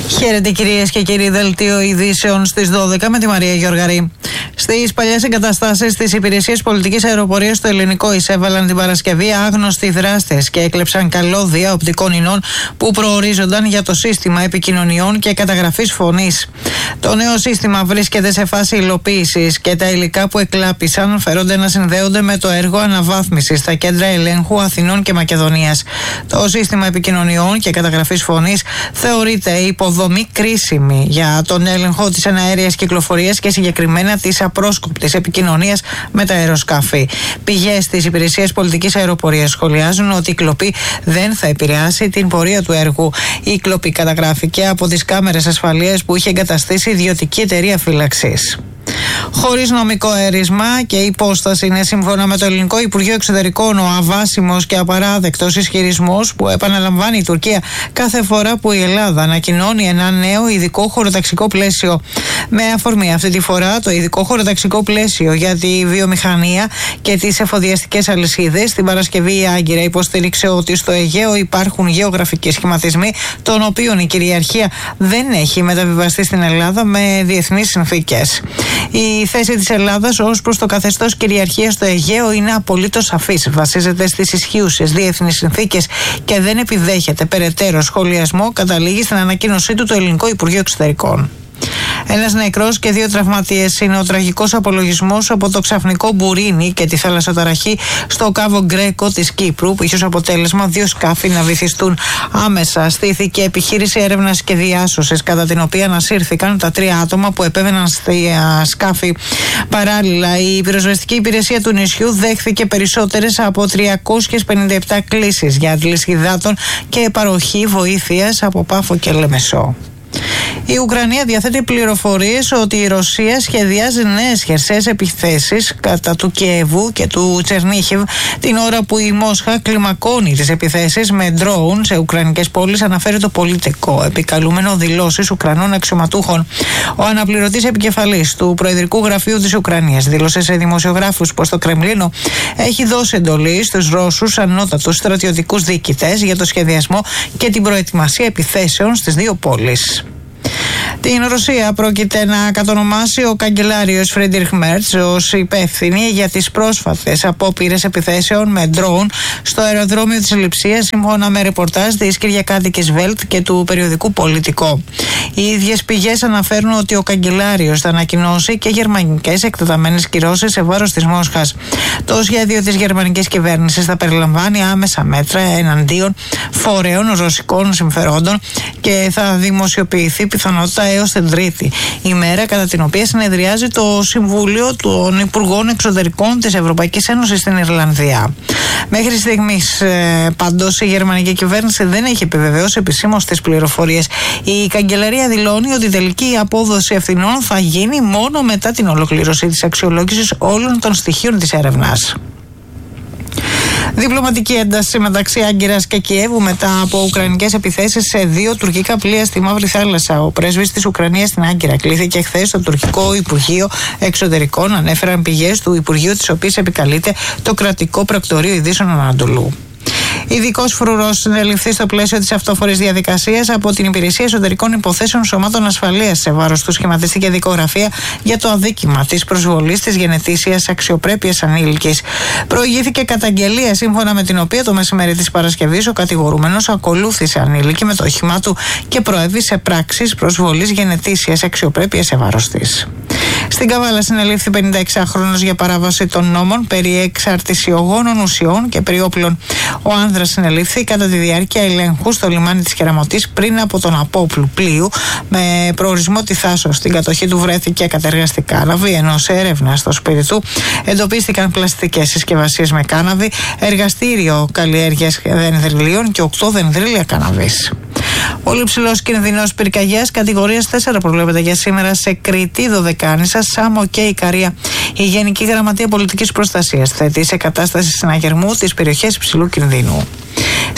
Χαίρετε κυρίες και κύριοι, δελτίο ειδήσεων στις 12 με τη Μαρία Γιοργαρή. Στις παλιές εγκαταστάσεις της Υπηρεσίας Πολιτικής Αεροπορίας στο Ελληνικό εισέβαλαν την Παρασκευή άγνωστοι δράστες και έκλεψαν καλώδια οπτικών ινών που προορίζονταν για το σύστημα επικοινωνιών και καταγραφής φωνής. Το νέο σύστημα βρίσκεται σε φάση υλοποίησης και τα υλικά που εκλάπησαν φέρονται να συνδέονται με το έργο αναβάθμισης στα κέντρα ελέγχου Αθηνών και Μακεδονίας. Το σύστημα επικοινωνιών και καταγραφής φωνής θεωρείται υποδομή κρίσιμη για τον έλεγχο της εναέριας κυκλοφορίας και συγκεκριμένα της απρόσκοπτης επικοινωνίας με τα αεροσκάφη. Πηγές της Υπηρεσίας Πολιτικής Αεροπορίας σχολιάζουν ότι η κλοπή δεν θα επηρεάσει την πορεία του έργου. Η κλοπή καταγράφηκε από τις κάμερες ασφαλείας που είχε εγκαταστήσει η ιδιωτική εταιρεία φύλαξης. Χωρίς νομικό αίρισμα και υπόσταση είναι, σύμφωνα με το Ελληνικό Υπουργείο Εξωτερικών, ο αβάσιμος και απαράδεκτος ισχυρισμός που επαναλαμβάνει η Τουρκία κάθε φορά που η Ελλάδα ανακοινώνει ένα νέο ειδικό χωροταξικό πλαίσιο. Με αφορμή αυτή τη φορά το ειδικό χωροταξικό πλαίσιο για τη βιομηχανία και τις εφοδιαστικές αλυσίδες, την Παρασκευή η Άγκυρα υποστήριξε ότι στο Αιγαίο υπάρχουν γεωγραφικοί σχηματισμοί των οποίων η κυριαρχία δεν έχει μεταβιβαστεί στην Ελλάδα με διεθνείς συνθήκες. Η θέση της Ελλάδας ως προς το καθεστώς κυριαρχίας στο Αιγαίο είναι απολύτως σαφής. Βασίζεται στις ισχύουσες διεθνείς συνθήκες και δεν επιδέχεται περαιτέρω σχολιασμό, καταλήγει στην ανακοίνωσή του το Ελληνικό Υπουργείο Εξωτερικών. Ένας νεκρός και 2 τραυματίες είναι ο τραγικός απολογισμός από το ξαφνικό μπουρίνι και τη θαλασσοταραχή στο Κάβο Γκρέκο της Κύπρου, που είχε ως αποτέλεσμα 2 σκάφη να βυθιστούν άμεσα. Στήθηκε επιχείρηση έρευνας και διάσωσης, κατά την οποία ανασύρθηκαν τα 3 άτομα που επέβαιναν στη σκάφη. Παράλληλα, η πυροσβεστική υπηρεσία του νησιού δέχθηκε περισσότερες από 357 κλήσεις για αντλήση υδάτων και παροχή βοήθειας από Πάφο και Λεμεσό. Η Ουκρανία διαθέτει πληροφορίες ότι η Ρωσία σχεδιάζει νέες χερσαίες επιθέσεις κατά του Κιέβου και του Τσερνίχιβ, την ώρα που η Μόσχα κλιμακώνει τις επιθέσεις με ντρόουν σε ουκρανικές πόλεις, αναφέρει το Πολιτικό, επικαλούμενο δηλώσεις Ουκρανών αξιωματούχων. Ο αναπληρωτής επικεφαλής του Προεδρικού Γραφείου της Ουκρανίας δήλωσε σε δημοσιογράφους πως το Κρεμλίνο έχει δώσει εντολή στους Ρώσους ανώτατους στρατιωτικούς διοικητές για το σχεδιασμό και την προετοιμασία επιθέσεων στις 2 πόλεις. Την Ρωσία πρόκειται να κατονομάσει ο καγκελάριος Φρίντριχ Μέρτς ως υπεύθυνη για τις πρόσφατες απόπειρες επιθέσεων με ντρόουν στο αεροδρόμιο της Λειψίας, σύμφωνα με ρεπορτάζ της Κυριακάτικης Βέλτ και του περιοδικού Πολιτικό. Οι ίδιες πηγές αναφέρουν ότι ο καγκελάριος θα ανακοινώσει και γερμανικές εκτεταμένες κυρώσεις σε βάρος της Μόσχας. Το σχέδιο της γερμανικής κυβέρνησης θα περιλαμβάνει άμεσα μέτρα εναντίον φορέων ρωσικών συμφερόντων και θα δημοσιοποιηθεί πιθανότητα έως την Τρίτη, ημέρα κατά την οποία συνεδριάζει το Συμβούλιο των Υπουργών Εξωτερικών της Ευρωπαϊκής Ένωσης στην Ιρλανδία. Μέχρι στιγμής, πάντως, η γερμανική κυβέρνηση δεν έχει επιβεβαιώσει επισήμως τις πληροφορίες. Η καγκελαρία δηλώνει ότι η τελική απόδοση ευθυνών θα γίνει μόνο μετά την ολοκλήρωση της αξιολόγησης όλων των στοιχείων της έρευνας. Διπλωματική ένταση μεταξύ Άγκυρας και Κιέβου μετά από ουκρανικές επιθέσεις σε 2 τουρκικά πλοία στη Μαύρη Θάλασσα. Ο πρέσβης της Ουκρανίας στην Άγκυρα κλήθηκε χθες στο τουρκικό Υπουργείο Εξωτερικών, ανέφεραν πηγές του Υπουργείου, τις οποίες επικαλείται το κρατικό πρακτορείο ειδήσεων Ανατολού. Ειδικός φρουρός συνελήφθη στο πλαίσιο της αυτόφορης διαδικασίας από την Υπηρεσία Εσωτερικών Υποθέσεων Σωμάτων Ασφαλείας σε βάρος του σχηματιστική δικογραφία για το αδίκημα της προσβολής της γενετήσιας αξιοπρέπειας ανήλικης. Προηγήθηκε καταγγελία σύμφωνα με την οποία το μεσημέρι της Παρασκευής ο κατηγορούμενος ακολούθησε ανήλικη με το όχημά του και προέβησε πράξεις προσβολής γενετήσιας αξιοπρέπειας σε βάρος της. Στην Καβάλα συνελήφθη 56χρονος για παράβαση των νόμων περί εξαρτησιογόνων ουσιών και περί όπλων. Ο άνδρας συνελήφθη κατά τη διάρκεια ελέγχου στο λιμάνι της Κεραμωτής πριν από τον απόπλου πλοίου με προορισμό τη Θάσος. Στην κατοχή του βρέθηκε κατεργαστή κάναβη, ενώ σε έρευνα στο σπίτι του εντοπίστηκαν πλαστικές συσκευασίες με κάναβη, εργαστήριο καλλιέργειας δενδριλίων και 8 δενδρίλια κάναβης. Πολύ ψηλός κινδυνός πυρκαγιάς κατηγορίας 4 προβλέπεται για σήμερα σε Κρήτη, Δωδεκάνησα, Σάμο και Ικαρία. Η Γενική Γραμματεία Πολιτικής Προστασίας θέτει σε κατάσταση συναγερμού τις περιοχές υψηλού κινδύνου.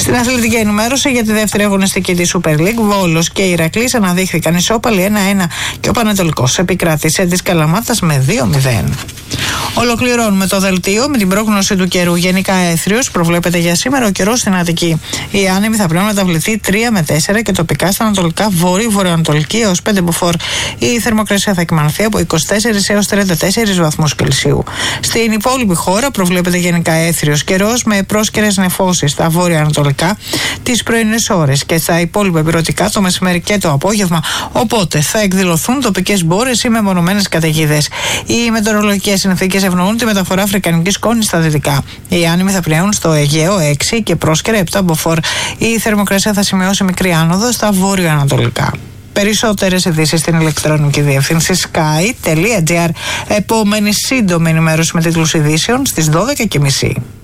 Στην αθλητική ενημέρωση για τη δεύτερη αγωνιστική της Super League, Βόλος και Ηρακλής αναδείχθηκαν ισόπαλοι 1-1 και ο Πανετολικός επικράτησε της Καλαμάτας με 2-0. Ολοκληρώνουμε το δελτίο με την πρόγνωση του καιρού. Γενικά έθριος προβλέπεται για σήμερα ο καιρός στην Αττική. Η άνεμη θα πρέπει να μεταβληθεί 3 με 4 και τοπικά στα ανατολικά βορειοανατολική έως 5 μποφόρ. Η θερμοκρασία θα κυμανθεί από 24 έως 34 βαθμούς Κελσίου. Στην υπόλοιπη χώρα προβλέπεται γενικά έθριος καιρός με πρόσκαιρες νεφώσεις στα βόρεια-ανατολικά τις πρωινές ώρες και στα υπόλοιπα ηπειρωτικά το μεσημέρι και το απόγευμα. Οπότε θα εκδηλωθούν τοπικές μπόρες ή μεμονωμένες καταιγίδες. Οι μετεωρολογικές συνθήκες ευνοούν τη μεταφορά αφρικανικής σκόνης στα δυτικά. Οι άνεμοι θα πνέουν στο Αιγαίο 6 και πρόσκαιρα 7 μποφόρ. Η θερμοκρασία θα σημειώσει μικρή άνοδο στα βόρειο-ανατολικά. Περισσότερες ειδήσεις στην ηλεκτρονική διεύθυνση sky.gr. Επόμενη σύντομη ενημέρωση με τίτλους ειδήσεων στις 12:30.